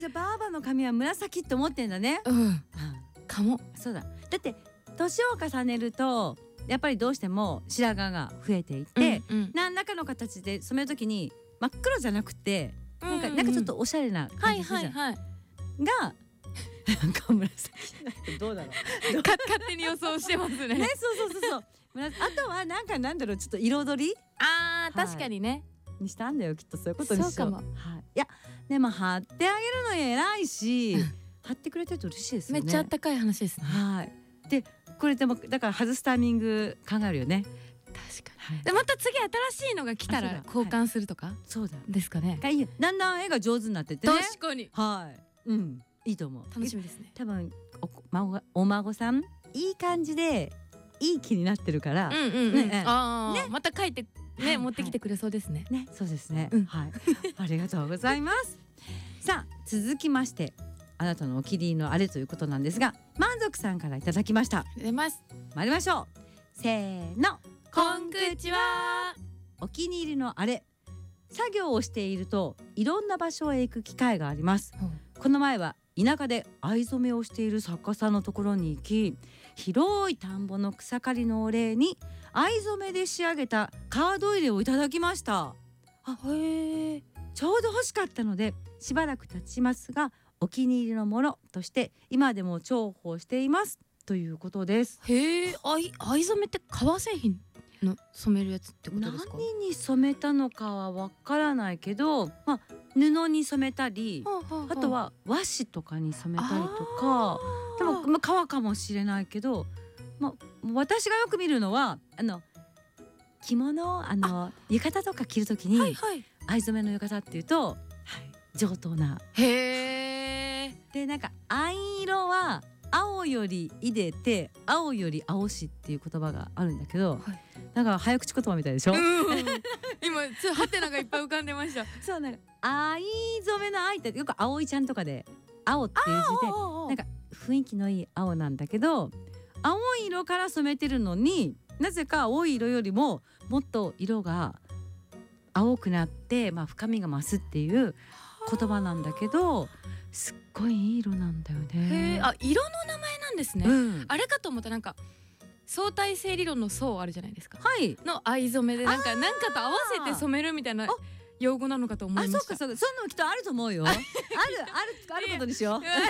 じゃあバーバの髪は紫って思ってんだね。 かも。 そうだ。だって年を重ねるとやっぱりどうしても白髪が増えていって、何らかの形で染めるときに真っ黒じゃなくてなんかちょっとおしゃれな感じするじゃん。がなんか紫どうだろう勝手に予想してますね。 ね、そう。あとはなんだろう、ちょっと彩り確かにねにしたんだよ、きっとそういうことにしよう。 そうかも。 いやでも貼ってあげるの偉いし、貼ってくれてると嬉しいですよね。 めっちゃあったかい話ですね。 でこれでもだから外すタイミング考えるよね。 確かに。でまた次新しいのが来たら交換するとか。 そうだですかね。 だんだん絵が上手になってってね。 確かに。 いいと思う。 楽しみですね。 多分お孫さんいい感じでいい気になってるから、 また書いてね持ってきてくれそうですね。 そうですね。ありがとうございます。さあ続きましてあなたのお気に入りのあれということなんですが、満足さんからいただきました。 出ます。 参りましょう。せーの。 こんくちは。 お気に入りのあれ。作業をしているといろんな場所へ行く機会があります。この前は田舎で藍染めをしている作家さんのところに行き、広い田んぼの草刈りのお礼に藍染めで仕上げたカード入れをいただきました。ちょうど欲しかったのでしばらく経ちますがお気に入りのものとして今でも重宝していますということです。 藍染めって革製品の染めるやつってことですか？ 何に染めたのかはわからないけど、布に染めたり、あとは和紙とかに染めたりとか、でも革かもしれないけど、私がよく見るのは着物浴衣とか着るときに藍染めの浴衣っていうと上等な。でなんか藍色は青よりいでて青より青しっていう言葉があるんだけど、なんか早口言葉みたいでしょ。 今ハテナがいっぱい浮かんでました。 そう、なんか藍染めの藍ってよく葵ちゃんとかで青っていう字でなんか雰囲気のいい青なんだけど、青い色から染めてるのになぜか青い色よりももっと色が青くなって、深みが増すっていう言葉なんだけど、すっごいいい色なんだよね。 色の名前なんですね。あれかと思った。なんか相対性理論の相あるじゃないですか。の藍染めでなんかと合わせて染めるみたいな用語なのかと思いました。 そういうのきっとあると思うよ。あることにしよう。色の名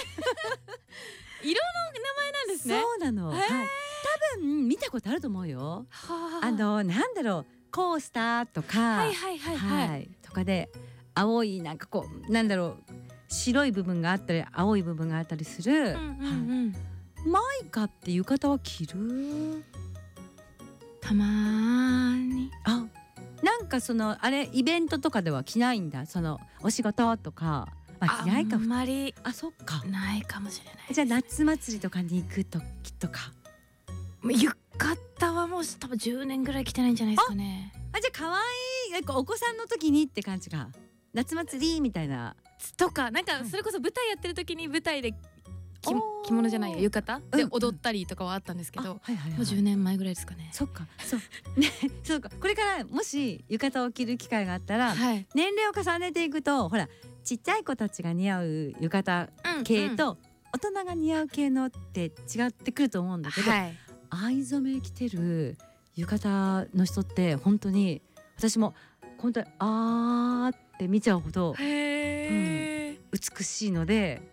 前なんですね。そうなの。多分見たことあると思うよ。なんだろう、コースターとかとかで青いなんかこうなんだろう、白い部分があったり青い部分があったりする。マイカって浴衣は着る？ たまに。 なんかあれイベントとかでは着ないんだ。お仕事とか着ないか。 あんまりそっか、 ないかもしれない。 じゃあ夏祭りとかに行く時とか。 浴衣はもう多分10年ぐらい着てないんじゃないですかね。 じゃあ可愛い、なんかお子さんの時にって感じか。夏祭りみたいなとか、なんかそれこそ舞台やってる時に舞台で着物じゃないよ、浴衣で踊ったりとかはあったんですけど、もう10年前ぐらいですかね。 そっか、そうか。これからもし浴衣を着る機会があったら、年齢を重ねていくとほらちっちゃい子たちが似合う浴衣系と大人が似合う系のって違ってくると思うんだけど、藍染め着てる浴衣の人って本当に私も本当にって見ちゃうほど美しいので、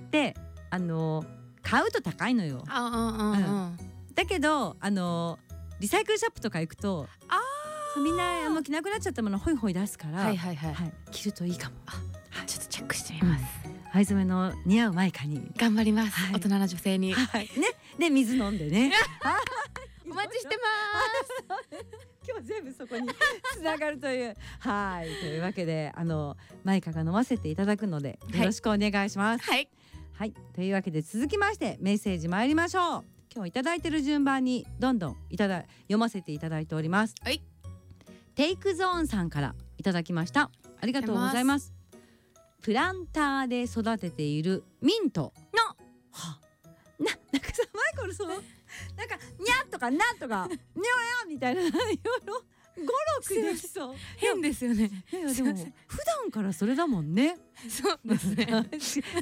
買うと高いのよ。だけどリサイクルショップとか行くとみんな着なくなっちゃったものホイホイ出すから着るといいかも。 ちょっとチェックしてみます。 藍染めの似合うマイカに頑張ります。大人な女性にで水飲んでね。 お待ちしてます。 今日全部そこにつながるというというわけでマイカが飲ませていただくのでよろしくお願いします。というわけで続きましてメッセージ参りましょう。今日いただいている順番にどんどん読ませていただいております。テイクゾーンさんからいただきました。ありがとうございます。プランターで育てているミントのなんかさ、マイコルなんかにゃとかなんとかにゃーみたいないろいろ 5、6できそう。 変ですよね。 いやでも普段からそれだもんね。 そうですね。